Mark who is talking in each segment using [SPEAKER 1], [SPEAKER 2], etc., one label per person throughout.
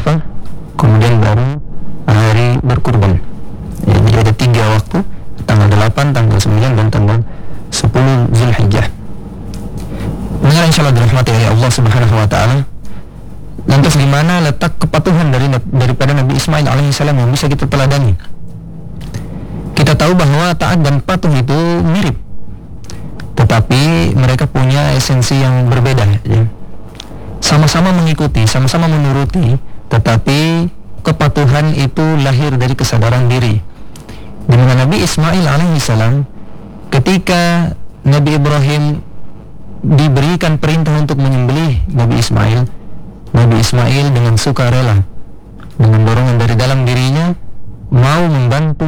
[SPEAKER 1] kemudian baru hari berkurban. Jadi ada 3 waktu, tanggal 8, tanggal 9, dan tanggal 10 Zulhijjah. Benar, insyaallah dirahmati oleh Allah Subhanahu wa taala. Lantas di mana letak kepatuhan daripada Nabi Ismail alaihissalam yang bisa kita teladani? Kita tahu bahwa taat dan patuh itu mirip, tetapi mereka punya esensi yang berbeda, ya. Sama-sama mengikuti, sama-sama menuruti, tetapi kepatuhan itu lahir dari kesadaran diri. Di mana Nabi Ismail alaihissalam, ketika Nabi Ibrahim diberikan perintah untuk menyembelih Nabi Ismail dengan sukarela, dengan dorongan dari dalam dirinya, mau membantu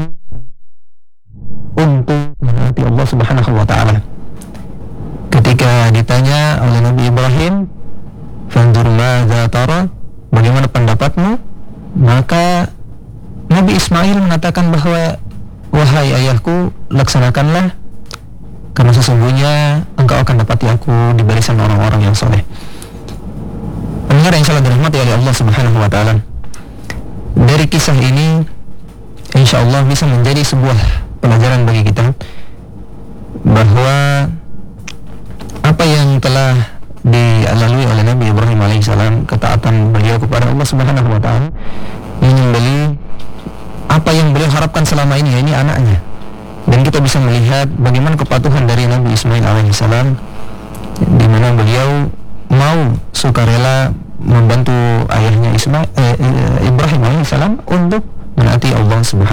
[SPEAKER 1] untuk menaati Allah Subhanahu wa taala. Ketika ditanya oleh Nabi Ibrahim, "Fanzur madza tara?" bagaimana pendapatmu? Maka Nabi Ismail mengatakan bahwa, "Wahai ayahku, laksanakanlah, karena sesungguhnya engkau akan dapati aku di barisan orang-orang yang soleh." Pendengar yang insyaallah dirahmati oleh Allah Subhanahu wa taala, dari kisah ini insyaallah bisa menjadi sebuah pelajaran bagi kita bahwa apa yang telah dilalui oleh Nabi Ibrahim alaihissalam, ketaatan beliau kepada Allah Subhanahu wa taala, menyembelih apa yang beliau harapkan selama ini, ini anaknya. Dan kita bisa melihat bagaimana kepatuhan dari Nabi Ismail alaihissalam, di mana beliau mau sukarela membantu ayahnya Ibrahim alaihissalam untuk menaati Allah Subhanahu